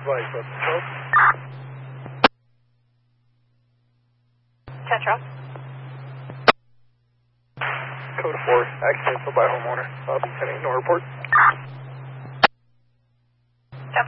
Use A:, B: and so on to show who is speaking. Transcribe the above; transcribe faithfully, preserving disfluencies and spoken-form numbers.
A: Advice, what's the code?
B: Tetra.
A: Code four, accidental by homeowner. I'll be sending no report.